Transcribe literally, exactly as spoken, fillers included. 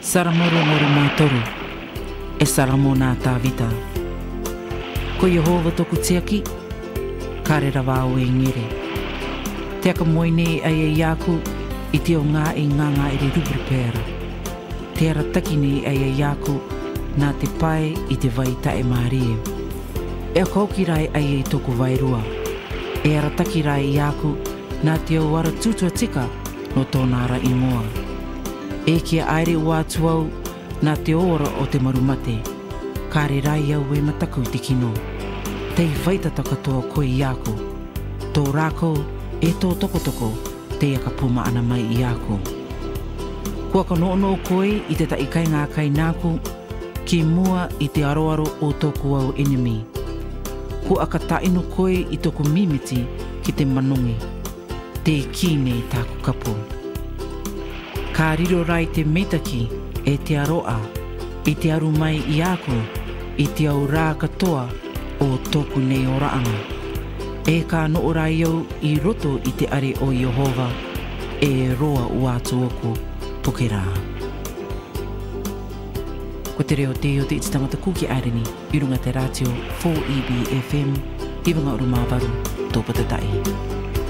Saramoro moro mātoru, e saramo nā tāwita. Ko Yehova toku tiaki, karera wāo e ngere. Te aka moine ai e iaku, i te o ngā e nganga e re rubri pēra. Te ara takine ai e iaku, nā te pai i te vai tae mārie. E a kaukirai ai e toku wairua. E ara takirai i aku, nā te o ara tutua tika no tōna ara ingoa. E kia aere ua tuau, nā te ora o te marumate. Kāre rai au e mataku te kino. Tei whaitata katoa koe i aku. Tō rāko e tō tokotoko, te aka puma ana mai i aku. Kua ka noono koe i te tai kai ngā kai nāku, ki mua i te aroaro o tōku au enemy. Kua ka taino koe i tōku mimiti ki te manongi. Te kine i tāku kapu. Ka riro rai te meitaki e te aroa, i te aru mai i aku, i te au rā katoa o tōku nei o raanga. E ka noo rai au i roto i te are o Yehova, e roa ua atu oku poke rā. Ko te reo te o te iti tangata kuki aireni, i runga te ratio four E B F M, i wanga uru māwaru, tōpata tai.